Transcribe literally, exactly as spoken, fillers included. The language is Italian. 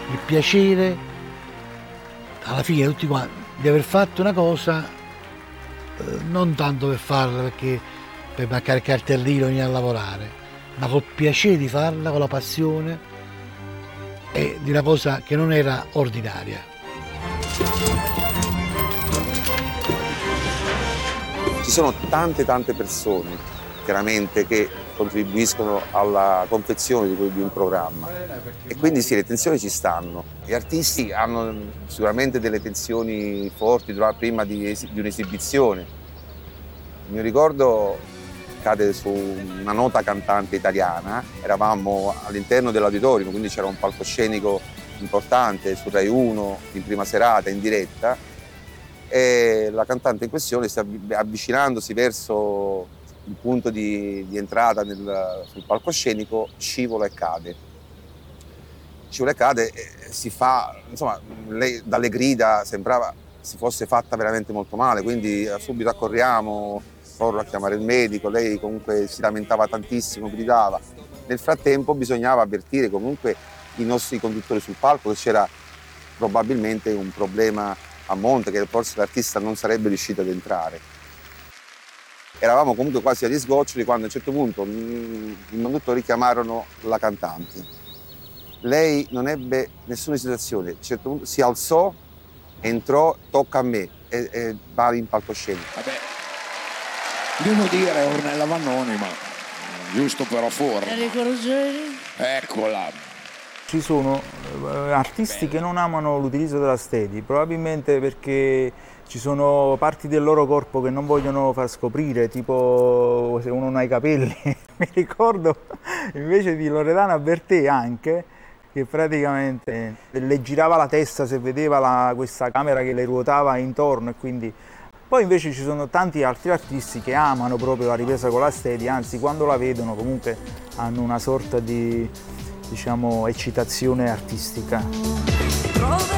il piacere, alla fine tutti quanti, di aver fatto una cosa, eh, non tanto per farla perché per marcare il cartellino e venire a lavorare, ma col piacere di farla, con la passione e di una cosa che non era ordinaria. Ci sono tante tante persone chiaramente che contribuiscono alla confezione di, di un programma e quindi sì, le tensioni ci stanno. Gli artisti hanno sicuramente delle tensioni forti prima di, di un'esibizione. Il mio ricordo cade su una nota cantante italiana, eravamo all'interno dell'auditorium, quindi c'era un palcoscenico importante su Rai uno in prima serata in diretta e la cantante in questione sta avvicinandosi verso il punto di, di entrata nel, sul palcoscenico, scivola e cade. Scivola e cade e si fa, insomma, lei dalle grida sembrava si fosse fatta veramente molto male, quindi subito accorriamo, corro a chiamare il medico, lei comunque si lamentava tantissimo, gridava. Nel frattempo bisognava avvertire comunque i nostri conduttori sul palco che c'era probabilmente un problema a monte, che forse l'artista non sarebbe riuscito ad entrare. Eravamo comunque quasi agli sgoccioli quando a un certo punto i conduttori chiamarono la cantante. Lei non ebbe nessuna esitazione, a un certo punto si alzò, entrò, tocca a me e, e va in palcoscenico. Vabbè, devo dire Ornella Vanoni, ma giusto per fuori. Enrico Ruggeri? Eccola. Ci sono artisti che non amano l'utilizzo della steady, probabilmente perché ci sono parti del loro corpo che non vogliono far scoprire, tipo se uno non ha i capelli. Mi ricordo invece di Loredana Bertè anche, che praticamente le girava la testa se vedeva la, questa camera che le ruotava intorno e quindi... Poi invece ci sono tanti altri artisti che amano proprio la ripresa con la steady, anzi quando la vedono comunque hanno una sorta di, diciamo, eccitazione artistica.